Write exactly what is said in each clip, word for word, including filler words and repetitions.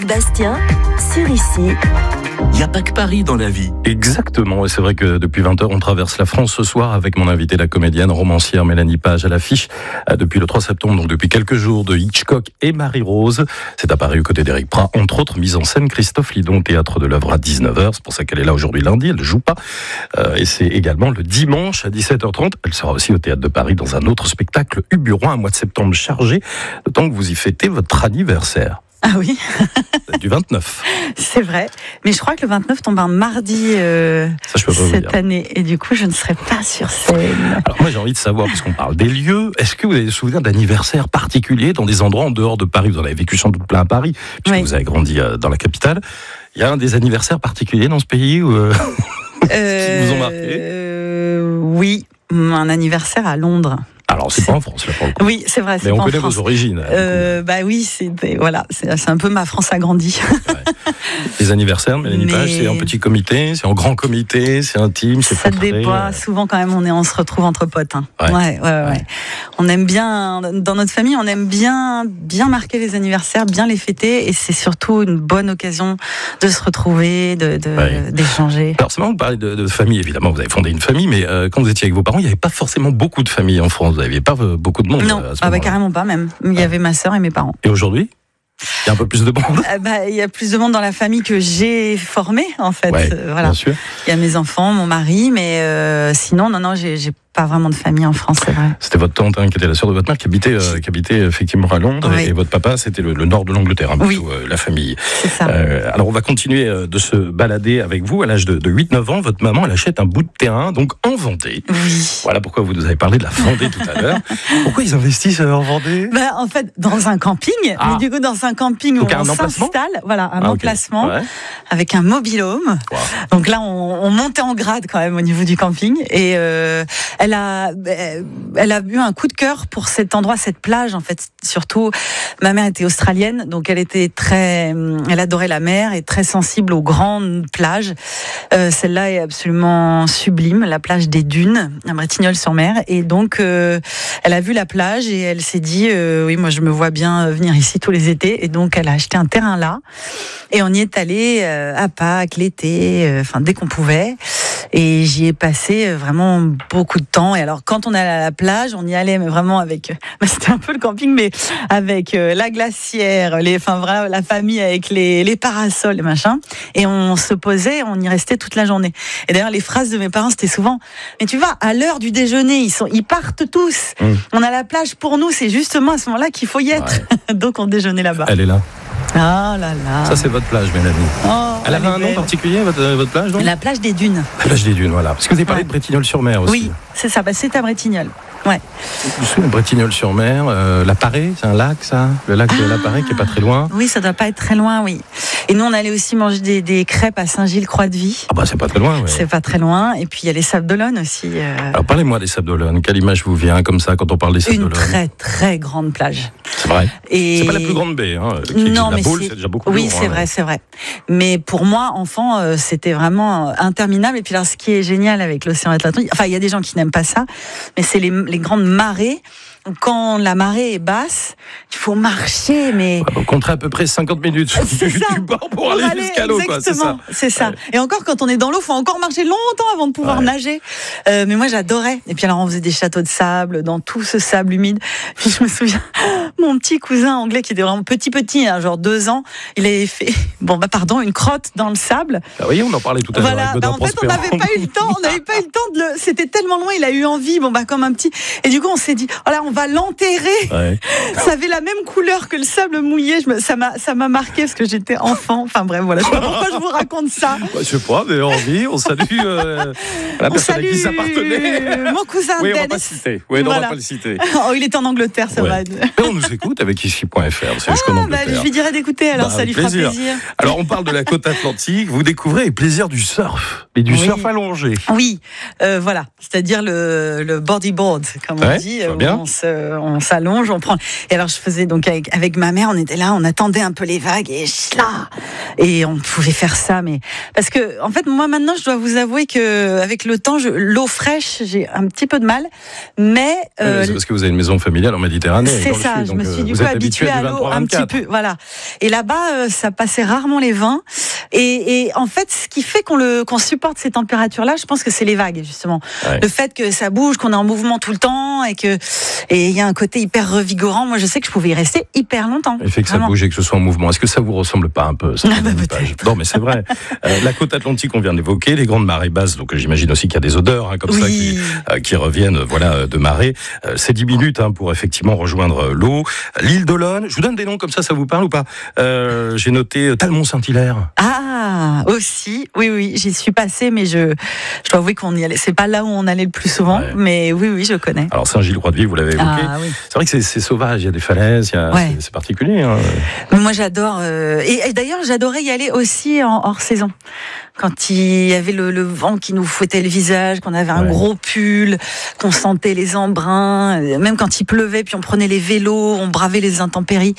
Loïc Bastien, sur Ici. Il n'y a pas que Paris dans la vie. Exactement, et c'est vrai que depuis vingt heures, on traverse la France ce soir avec mon invité, la comédienne romancière Mélanie Page à l'affiche depuis le trois septembre, donc depuis quelques jours, de Hitchcock et Marie-Rose. C'est apparu aux côtés d'Éric Prat, entre autres, mise en scène Christophe Lidon, théâtre de l'œuvre à dix-neuf heures. C'est pour ça qu'elle est là aujourd'hui lundi, elle ne joue pas. Euh, et c'est également le dimanche à dix-sept heures trente. Elle sera aussi au théâtre de Paris dans un autre spectacle, Uburon, un mois de septembre chargé, le temps que vous y fêtez votre anniversaire. Ah oui. Du vingt-neuf. C'est vrai. Mais je crois que le vingt-neuf tombe un mardi euh, Ça, je peux pas vous cette dire. année. Et du coup, je ne serai pas sur scène. Alors moi, j'ai envie de savoir, puisqu'on parle des lieux, est-ce que vous avez des souvenirs d'anniversaires particuliers dans des endroits en dehors de Paris? Vous en avez vécu sans doute plein à Paris, puisque Oui. vous avez grandi euh, dans la capitale. Il y a un des anniversaires particuliers dans ce pays où, euh, qui vous ont marqué? euh, Oui, un anniversaire à Londres. Alors, c'est pas en France, là, pour le coup. Oui, c'est vrai. C'est Mais on pas en connaît France. vos origines. Euh, bah oui, c'est voilà, c'est c'est un peu ma France agrandie. Les anniversaires, Mélanie Mais- Page, c'est en petit comité, c'est en grand comité, c'est intime, c'est Ça feutré, dépend. euh, Souvent, quand même, on est, on se retrouve entre potes. Hein. Ouais. Ouais, ouais, ouais, ouais. On aime bien, dans notre famille, on aime bien, bien marquer les anniversaires, bien les fêter, et c'est surtout une bonne occasion de se retrouver, de, de- Ouais. d'échanger. Alors c'est marrant de parler de, de famille, évidemment, vous avez fondé une famille, mais euh, quand vous étiez avec vos parents, il n'y avait pas forcément beaucoup de familles en France, vous n'aviez pas euh, beaucoup de monde Non, euh, à ce ah bah, moment-là. carrément pas même. Il y avait ma sœur et mes parents. Et aujourd'hui, il y a un peu plus de monde. Euh, bah, il y a plus de monde dans la famille que j'ai formée, en fait. Ouais, Euh, voilà. bien sûr. Il y a mes enfants, mon mari, mais euh, sinon, non, non, j'ai, j'ai pas vraiment de famille en France, c'est vrai. C'était votre tante hein, qui était la sœur de votre mère qui habitait, euh, qui habitait effectivement à Londres, Oui. et votre papa c'était le, le nord de l'Angleterre, hein, Oui. plutôt euh, la famille. C'est ça. Euh, alors on va continuer euh, de se balader avec vous. À l'âge de, de huit neuf ans, votre maman elle achète un bout de terrain, donc en Vendée. Oui. Voilà pourquoi vous nous avez parlé de la Vendée tout à l'heure. Pourquoi ils investissent euh, en Vendée? Bah, en fait, dans un camping, Ah. mais du coup, dans un camping où Donc, un on emplacement s'installe, voilà, un Ah, ok. emplacement Ouais. avec un mobil-home. Wow. Donc là, on, on montait en grade quand même au niveau du camping. Et euh, elle a, elle a eu un coup de cœur pour cet endroit, cette plage. En fait, surtout, ma mère était australienne, donc elle était très, elle adorait la mer et très sensible aux grandes plages. Euh, celle-là est absolument sublime, la plage des Dunes, à Bretignolles-sur-Mer. Et donc, euh, elle a vu la plage et elle s'est dit, euh, oui, moi, je me vois bien venir ici tous les étés. Et donc, elle a acheté un terrain là. Et on y est allé euh, à Pâques, l'été, euh, enfin dès qu'on pouvait. Et j'y ai passé euh, vraiment beaucoup de temps. Et alors, quand on allait à la plage, on y allait mais vraiment avec. Euh, bah, c'était un peu le camping, mais avec euh, la glacière, les, enfin vraiment la famille avec les, les parasols, les machins. Et on se posait, on y restait toute la journée. Et d'ailleurs, les phrases de mes parents, c'était souvent. Mais tu vois, à l'heure du déjeuner, ils sont, ils partent tous. Mmh. On a la plage pour nous. C'est justement à ce moment-là qu'il faut y être. Donc, on déjeunait là-bas. Elle est là. Ah là là. Ça c'est votre plage, Mélanie. Oh, Elle avait est un nom belle. particulier, votre, votre plage, donc? La plage des Dunes. La plage des Dunes, voilà. Parce que vous avez parlé Ouais. de Bretignolles-sur-Mer aussi. Oui, c'est ça. Bah, c'est à Bretignolles. Ouais. Je suis à Bretignolles-sur-Mer, euh, la Parée, c'est un lac, ça? Le lac de Ah. la Parée qui est pas très loin. Oui, ça doit pas être très loin, oui. Et nous, on allait aussi manger des, des crêpes à Saint-Gilles-Croix-de-Vie. Ah bah c'est pas très loin, ouais. C'est pas très loin. Et puis il y a les Sables d'Olonne aussi. euh, Alors parlez-moi des Sables d'Olonne. Quelle image vous vient comme ça quand on parle des Sables une d'Olonne? très très grande plage. C'est vrai. Et C'est pas la plus grande baie, hein. qui existe. Non, la mais Baule, c'est- c'est déjà beaucoup Oui, plus lourd, c'est hein. vrai, c'est vrai. Mais pour moi, enfant, euh, c'était vraiment euh, interminable. Et puis alors, ce qui est génial avec l'océan Atlantique, enfin, il y a des gens qui n'aiment pas ça, mais c'est les, les grandes marées. Quand la marée est basse, il faut marcher, mais On compterait à peu près cinquante minutes C'est du, ça. du bord pour Pour aller aller- jusqu'à l'eau, quoi. C'est ça. exactement, c'est ça. Ouais. Et encore, quand on est dans l'eau, faut encore marcher longtemps avant de pouvoir Ouais. nager. Euh, mais moi, j'adorais. Et puis alors, on faisait des châteaux de sable dans tout ce sable humide. Puis je me souviens, mon petit cousin anglais qui était vraiment petit petit, hein, genre deux ans, il avait fait, bon bah pardon, une crotte dans le sable. Ah oui, on en parlait tout à l'heure. Voilà. avec Bah, Benoît en fait, on Prospero. n'avait pas eu le temps. On n'avait pas eu le temps de le. C'était tellement loin. Il a eu envie. Bon bah comme un petit. Et du coup, on s'est dit, oh là, on va l'enterrer. Ouais. Ça avait la même couleur que le sable mouillé. Je me, ça m'a, ça m'a marqué parce que j'étais enfant. Enfin bref, voilà. Je sais pas pourquoi je vous raconte ça. Bah, je sais pas, mais envie, on salue euh, la On personne à salue qui ça appartenait. mon cousin Oui, on va pas le Dennis. citer. Oui, non, on va Voilà. pas le citer. Oh, il est en Angleterre, c'est Ouais. vrai. Mais on nous écoute avec ici point F R, c'est jusqu'en Ah, bah, Angleterre. je lui dirai d'écouter, alors Bah, ça lui avec fera plaisir. plaisir. Alors, on parle de la côte atlantique, vous découvrez les plaisirs du surf, et du Oui. surf allongé. Oui, euh, voilà, c'est-à-dire le, le bodyboard, comme on Ouais, dit. ça va où bien. On, se, on s'allonge, on prend. Et alors je faisais donc avec, avec ma mère, on était là, on attendait un peu les vagues et là, et on pouvait faire ça, mais parce que en fait moi maintenant je dois vous avouer que avec le temps, je, l'eau fraîche, j'ai un petit peu de mal, mais euh, oui, c'est parce que vous avez une maison familiale en Méditerranée. C'est ça, sud, je me suis du coup habituée à l'eau un petit peu, voilà. Et là-bas, ça passait rarement les vins, et, et en fait, ce qui fait qu'on le qu'on supporte ces températures-là, je pense que c'est les vagues justement, ouais. Le fait que ça bouge, qu'on est en mouvement tout le temps, et que et il y a un côté hyper revigorant. Moi, je sais que je pouvais y rester hyper longtemps. Le fait que vraiment. Ça bouge et que ce soit en mouvement, est-ce que ça vous ressemble pas un peu ça, ah bah Non, mais c'est vrai. euh, la côte atlantique, on vient d'évoquer, les grandes marées basses, donc j'imagine aussi qu'il y a des odeurs hein, comme oui. ça qui, euh, qui reviennent, voilà, de marée. Euh, c'est dix minutes hein, pour effectivement rejoindre l'eau. L'île d'Olonne, je vous donne des noms comme ça, ça vous parle ou pas? euh, J'ai noté Talmont-Saint-Hilaire. Ah, aussi, oui, oui, j'y suis passée, mais je, je dois avouer qu'on y allait. C'est pas là où on allait le plus souvent, ouais. mais oui, oui, je connais. Alors Saint-Gilles-Croix-de-Vie, vous l'avez évoqué. Ah, oui. C'est vrai que c'est, c'est sauvage, il y a des falaises, il y a, ouais. c'est, c'est particulier. Hein. Moi, j'adore. Euh, et, et d'ailleurs, j'adorais y aller aussi en hors saison. Quand il y avait le, le vent qui nous fouettait le visage, qu'on avait un ouais. gros pull, qu'on sentait les embruns, même quand il pleuvait, puis on prenait les vélos, on bravait les intempéries.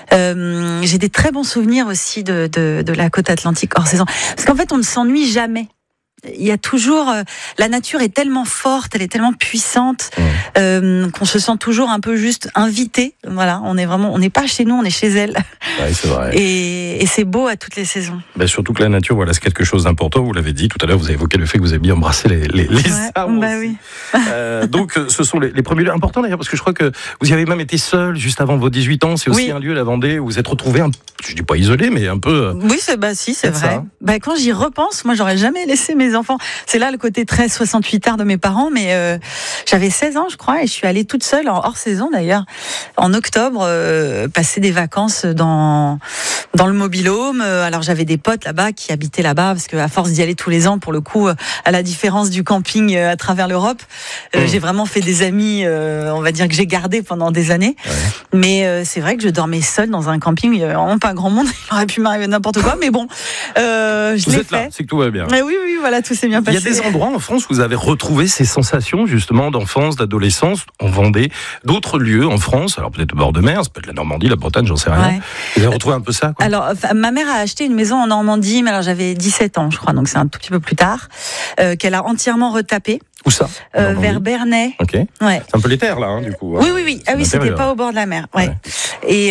Euh, j'ai des très bons souvenirs aussi de, de, de la côte atlantique hors saison. Parce qu'en fait, on ne s'ennuie jamais. Il y a toujours, euh, la nature est tellement forte, elle est tellement puissante mmh. euh, qu'on se sent toujours un peu juste invité. Voilà, on est vraiment, on n'est pas chez nous, on est chez elle. Ouais, c'est vrai. Et, et c'est beau à toutes les saisons. Ben surtout que la nature, voilà, c'est quelque chose d'important. Vous l'avez dit tout à l'heure, vous avez évoqué le fait que vous avez bien embrassé les, les, les ouais, arbres. Bah oui. euh, donc, ce sont les, les premiers lieux importants d'ailleurs, parce que je crois que vous y avez même été seul juste avant vos dix-huit ans. C'est aussi oui. un lieu, la Vendée, où vous êtes retrouvé, un, je dis pas isolé, mais un peu. Oui, c'est bah si, c'est vrai. Ça. Bah quand j'y repense, moi, j'aurais jamais laissé mes enfants. C'est là le côté très soixante-huit art de mes parents, mais euh, j'avais seize ans, je crois, et je suis allée toute seule, en hors saison d'ailleurs, en octobre, euh, passer des vacances dans dans le mobil-home. Alors j'avais des potes là-bas qui habitaient là-bas, parce qu'à force d'y aller tous les ans, pour le coup, à la différence du camping à travers l'Europe, euh, mmh. j'ai vraiment fait des amis, euh, on va dire que j'ai gardé pendant des années. Ouais. Mais euh, c'est vrai que je dormais seule dans un camping, il n'y avait vraiment pas grand monde, il aurait pu m'arriver n'importe quoi, mais bon, euh, je vous l'ai êtes fait. Là, c'est que tout va bien. Mais oui, oui, voilà, tout s'est bien passé. Il y a des endroits en France où vous avez retrouvé ces sensations justement d'enfance, d'adolescence, en Vendée, d'autres lieux en France, alors peut-être au bord de mer, ça peut être la Normandie, la Bretagne, j'en sais rien. Ouais. Vous avez retrouvé un peu ça, quoi. Alors, ma mère a acheté une maison en Normandie, mais alors j'avais dix-sept ans, je crois, donc c'est un tout petit peu plus tard, euh, qu'elle a entièrement retapé. Où ça euh, Vers Bernay. Ok. Ouais. C'est un peu les terres là, hein, du coup. Oui, oui, oui. Ah oui, c'était pas au bord de la mer. Ouais. ouais. Et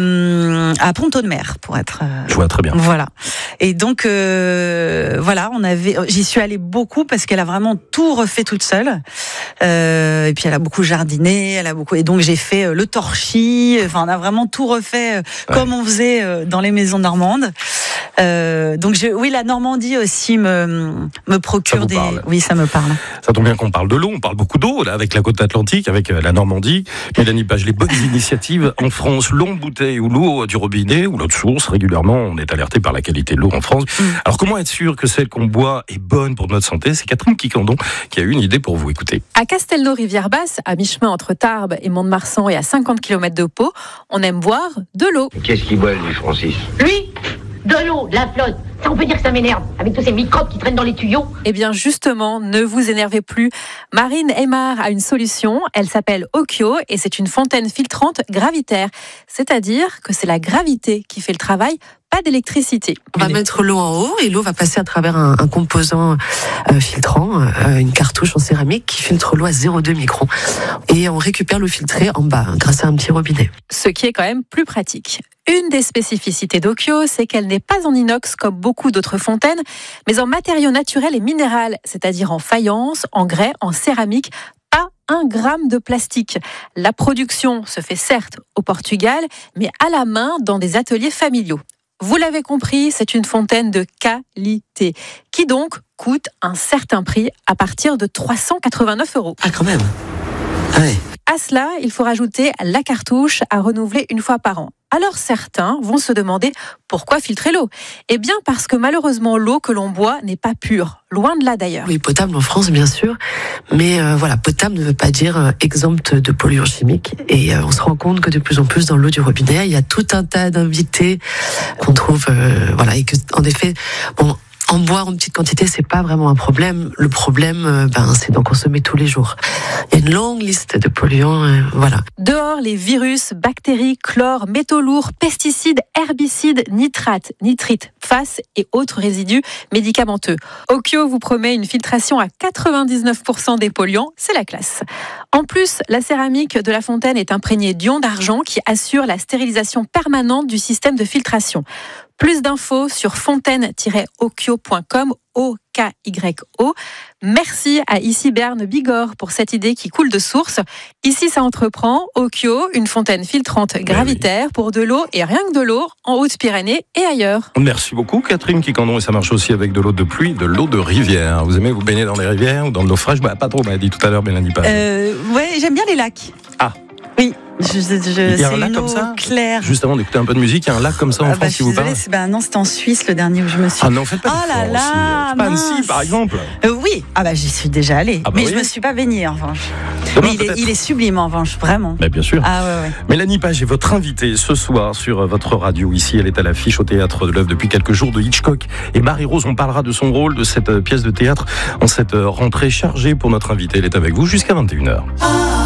euh, à Pont-de-Mer, pour être. Euh, Je vois très bien. Voilà. Et donc, euh, voilà, on avait. J'y suis allée beaucoup parce qu'elle a vraiment tout refait toute seule. Euh, et puis elle a beaucoup jardiné, elle a beaucoup. Et donc j'ai fait le torchis. Enfin, on a vraiment tout refait ouais. comme on faisait dans les maisons normandes. Euh, donc je, oui, la Normandie aussi me me procure des. Parle. Oui, ça me parle. Ça tombe bien qu'on parle de l'eau, on parle beaucoup d'eau là avec la côte atlantique, avec la Normandie. Mélanie Page, les bonnes initiatives en France, l'eau en bouteille ou l'eau du robinet ou l'eau de source. Régulièrement, on est alerté par la qualité de l'eau en France. Mm. Alors comment être sûr que celle qu'on boit est bonne pour notre santé? C'est Catherine Quicandon qui a eu une idée pour vous. Écoutez. À Castelnau-Rivière-Basse, à mi-chemin entre Tarbes et Mont-de-Marsan et à cinquante kilomètres de Pau, on aime boire de l'eau. Qu'est-ce qu'il boit lui, Francis? Lui, de l'eau, de la flotte. Ça, on peut dire que ça m'énerve, avec tous ces microbes qui traînent dans les tuyaux. Eh bien, justement, ne vous énervez plus. Marine Aymar a une solution. Elle s'appelle Okyo et c'est une fontaine filtrante gravitaire. C'est-à-dire que c'est la gravité qui fait le travail, pas d'électricité. On va mettre l'eau en haut et l'eau va passer à travers un, un composant euh, filtrant, euh, une cartouche en céramique qui filtre l'eau à zéro virgule deux microns. Et on récupère l'eau filtrée en bas grâce à un petit robinet. Ce qui est quand même plus pratique. Une des spécificités d'Okyo, c'est qu'elle n'est pas en inox comme beaucoup d'autres fontaines, mais en matériaux naturels et minéral, c'est-à-dire en faïence, en grès, en céramique, pas un gramme de plastique. La production se fait certes au Portugal, mais à la main dans des ateliers familiaux. Vous l'avez compris, c'est une fontaine de qualité, qui donc coûte un certain prix à partir de trois cent quatre-vingt-neuf euros. Ah quand même. Ah ouais. À cela, il faut rajouter la cartouche à renouveler une fois par an. Alors certains vont se demander pourquoi filtrer l'eau? Eh bien parce que malheureusement l'eau que l'on boit n'est pas pure, loin de là d'ailleurs. Oui, potable en France bien sûr, mais euh, voilà, potable ne veut pas dire euh, exempte de polluants chimiques. Et euh, on se rend compte que de plus en plus dans l'eau du robinet, il y a tout un tas d'invités qu'on trouve, euh, voilà, et que en effet, bon. En boire en petite quantité, c'est pas vraiment un problème. Le problème, ben, c'est d'en consommer tous les jours. Il y a une longue liste de polluants, euh, voilà. Dehors, les virus, bactéries, chlore, métaux lourds, pesticides, herbicides, nitrates, nitrites, surface et autres résidus médicamenteux. Occhio vous promet une filtration à quatre-vingt-dix-neuf pour cent des polluants, c'est la classe. En plus, la céramique de la fontaine est imprégnée d'ions d'argent qui assure la stérilisation permanente du système de filtration. Plus d'infos sur fontaine tiret occhio point com, O K Y O. Merci à Ici Berne Bigorre pour cette idée qui coule de source. Ici, ça entreprend. Occhio, une fontaine filtrante gravitaire oui. pour de l'eau et rien que de l'eau en Haute-Pyrénées et ailleurs. Merci beaucoup Catherine Quiquendon, et ça marche aussi avec de l'eau de pluie, de l'eau de rivière. Vous aimez vous baigner dans les rivières ou dans de l'eau fraîche? Bah, pas trop, m'a dit tout à l'heure Mélanie Page. Euh, ouais, j'aime bien les lacs. Ah. Oui. Je, je, il y a un c'est lac une comme eau ça claire. Juste avant d'écouter un peu de musique, il y a un lac comme ça en ah France bah, qui vous parle. Bah non, c'était en Suisse le dernier où je me suis. Ah non, faites pas oh là là, là, pas Annecy par exemple. Euh, oui, ah bah j'y suis déjà allée, ah bah mais oui. je me suis pas baignée en revanche. Demain, mais il est, il est sublime en revanche, vraiment. Bah, bien sûr. Ah ouais, ouais. Mélanie Page est votre invitée ce soir sur votre radio. Ici, elle est à l'affiche au Théâtre de l'Œuvre depuis quelques jours de Hitchcock et Marie-Rose. On parlera de son rôle de cette pièce de théâtre en cette rentrée chargée pour notre invitée. Elle est avec vous jusqu'à vingt et une heures.